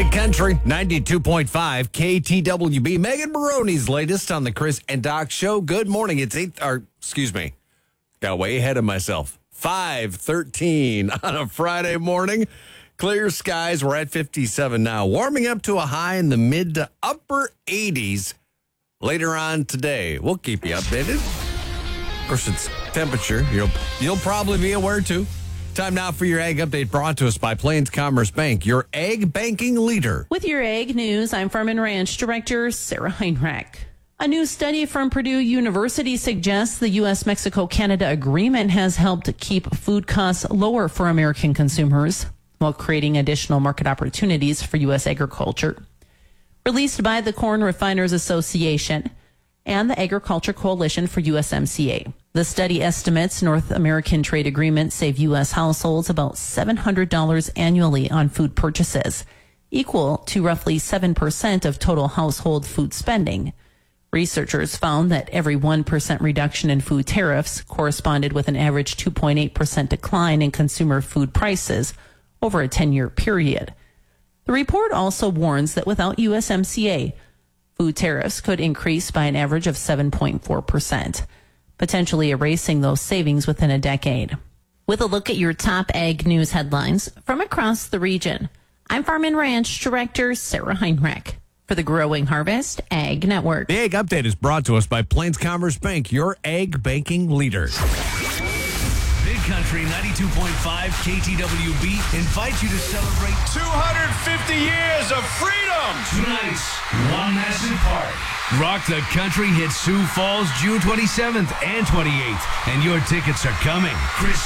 Big Country, 92.5 KTWB. Megan Maroney's latest on the Chris and Doc Show. Good morning. It's got way ahead of myself. 5:13 on a Friday morning. Clear skies. We're at 57 now. Warming up to a high in the mid to upper 80s later on today. We'll keep you updated. Of course, it's temperature. You'll probably be aware, too. Time now for your ag update brought to us by Plains Commerce Bank, your ag banking leader. With your ag news, I'm Farm and Ranch Director Sarah Heinrich. A new study from Purdue University suggests the U.S.-Mexico-Canada agreement has helped keep food costs lower for American consumers while creating additional market opportunities for U.S. agriculture. Released by the Corn Refiners Association and the Agriculture Coalition for USMCA. The study estimates North American trade agreements save U.S. households about $700 annually on food purchases, equal to roughly 7% of total household food spending. Researchers found that every 1% reduction in food tariffs corresponded with an average 2.8% decline in consumer food prices over a 10-year period. The report also warns that without USMCA, food tariffs could increase by an average of 7.4%, potentially erasing those savings within a decade. With a look at your top ag news headlines from across the region, I'm Farm and Ranch Director Sarah Heinrich for the Growing Harvest Ag Network. The Ag Update is brought to us by Plains Commerce Bank, your ag banking leader. Big Country 92.5 KTWB invites you to celebrate 250 years of freedom. tonight's One Massive Party. Rock the Country hits Sioux Falls June 27th and 28th, and your tickets are coming. Chris